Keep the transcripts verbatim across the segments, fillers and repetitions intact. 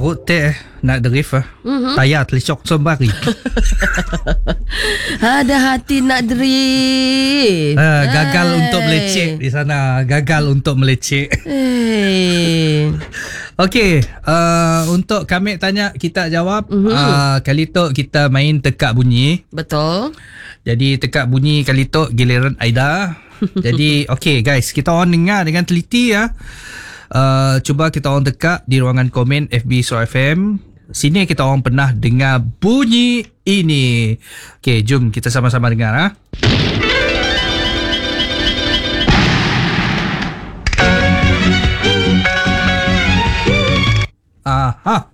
Parut teh nak drift ah. Mm-hmm. Tayar telicok sembari. Ada hati nak drift. Uh, gagal hey. untuk melecek di sana. Gagal untuk melecek. Hey. Okey, uh, untuk kami tanya kita jawab. Mm-hmm. Uh, kali tu kita main tekak bunyi. Betul. Jadi tekak bunyi kali tu giliran Aida. Jadi okey guys, kita orang dengar dengan teliti ya. Uh, cuba kita orang tekak di ruangan komen F B Suara F M. Sini kita orang pernah dengar bunyi ini. Okey, jom kita sama-sama dengar ah. Aha.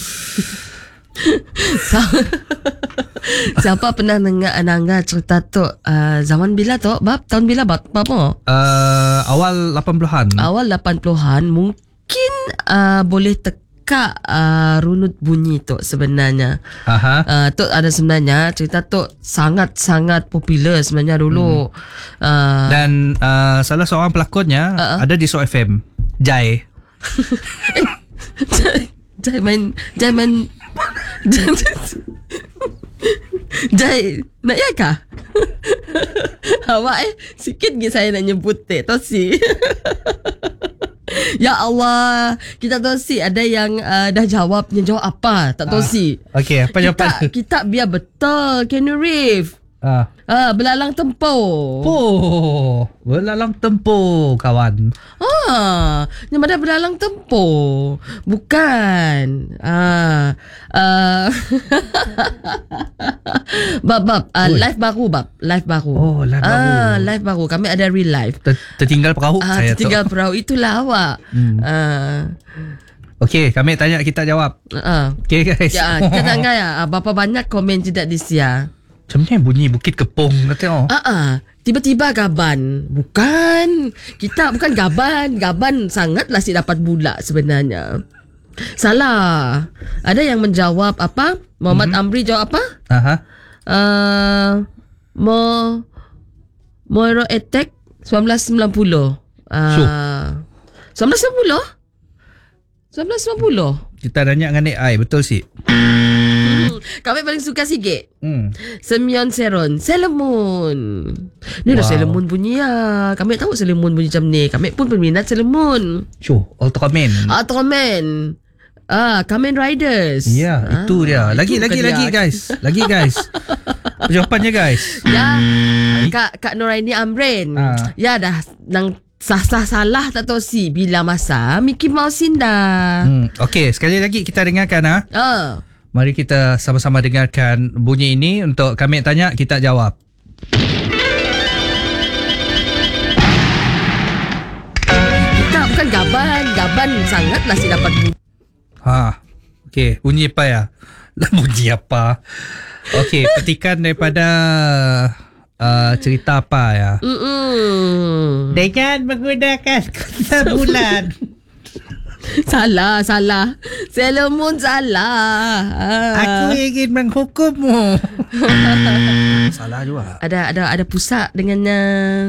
Siapa pernah dengar Ananga cerita tu uh, zaman bila tu? Bab tahun bila bab apa? Uh, awal lapan puluhan. Awal lapan puluhan mungkin uh, boleh teka uh, runut bunyi tu sebenarnya. Aha. Uh, tu ada sebenarnya cerita tu sangat-sangat popular sebenarnya dulu. Hmm. Uh, Dan uh, salah seorang pelakonnya uh-uh. ada di Suara F M. Jai. Jai, Jai main Jai main Jai, Jai nak ya kah? Awak eh sikit lagi saya nak nyebut teh Tosi. Ya Allah, kita Tosi ada yang uh, dah jawab, yang jawab apa? Tak Tosi. Ah, Okey, apa jawapan? Kita, kita biar betul Keanu Reeves. Ah. Ah, belalang tempoh. Oh, belalang tempoh kawan. Ah, yang mana belalang tempoh? Bukan. Ah, uh, bab bab uh, live baru bab, live baru. Oh, live baru. Ah, live baru. Kami ada real live. Ter- tertinggal perahu Ah, saya tertinggal tu. perahu itulah awak. Hmm. Ah. Okey, kami tanya kita jawab. Uh, Okey guys. ya, kita tengok ya. Berapa banyak komen tidak di sia. Macam ni bunyi Bukit Kepong kata oh. Ah, uh-uh. Tiba-tiba gaban. Bukan. Kita bukan gaban. Gaban sangatlah si dapat bulat sebenarnya. Salah. Ada yang menjawab apa? Muhammad mm-hmm. Amri jawab apa? Aha. Uh, Mo Moiro Attack sembilan belas sembilan puluh. Uh, so. sembilan belas sembilan puluh? sembilan belas sembilan puluh. Kita tanya dengan A I, betul sih? Kami paling suka sikit. Hmm. Semyon Seron, Selemun. Ni dah wow. Selemun bunyi ya. Kami tahu Selemun bunyi macam ni. Kami pun peminat Selemun. Sure, Ultraman. Ultraman. Ah, Kamen Riders. Ya, ah, itu dia. Lagi lagi lagi dia. guys. Lagi guys. Jawapannya guys. Ya. Kak Kak Nuraini Amrin. Ah. Ya dah nang sah-sah salah tak tahu si bila masa Mickey Mouse indah. Hmm, okey, sekali lagi kita dengarkan ah. Ah. Mari kita sama-sama dengarkan bunyi ini. Untuk kami tanya, kita jawab. Kita bukan gaban. Gaban sangatlah si dapat bunyi. Ha, okey. Bunyi apa ya? Lah bunyi apa? Okey, petikan daripada uh, cerita apa ya? Mm-mm. Dengan menggunakan kata bulan. Salah, salah. Sailor Moon salah. Aku ingin menghukummu. Salah juga. Ada ada ada pusat dengannya.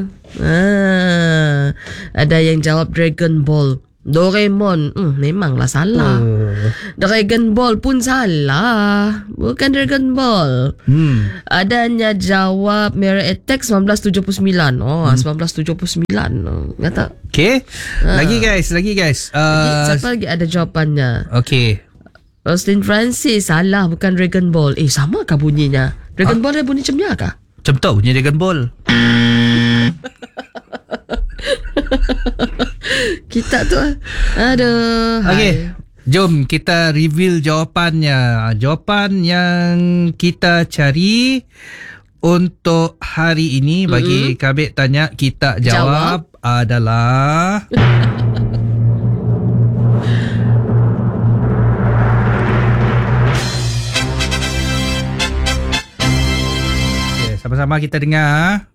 Ah, ada yang jawab Dragon Ball. Doraemon. Hmm, memanglah salah. Uh. Dragon Ball pun salah. Bukan Dragon Ball. Hmm. Adanya jawab Mirror Attack sembilan belas tujuh puluh sembilan. Oh, hmm. sembilan belas tujuh puluh sembilan. Kata. Okay. Uh. Lagi guys, lagi guys. Uh, lagi, siapa lagi ada jawapannya? Okay. Roslyn Francis salah, bukan Dragon Ball. Eh, sama kah bunyinya? Dragon huh? Ball dia bunyi macam ni kah? Macam tu bunyi Dragon Ball. Kita tu aduh. Okey, jom kita reveal jawapannya. Jawapan yang kita cari untuk hari ini bagi mm-hmm. kami tanya kita jawab, jawab. adalah okay, sama-sama kita dengar.